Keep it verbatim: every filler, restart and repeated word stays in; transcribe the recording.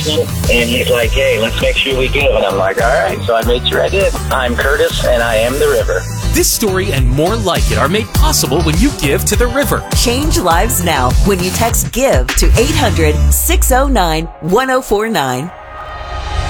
And he's like, hey, let's make sure we give. And I'm like, all right. So I made sure I did. I'm Curtis, and I am the river. This story and more like it are made possible when you give to the river. Change lives now when you text GIVE to eight hundred, six oh nine, one oh four nine.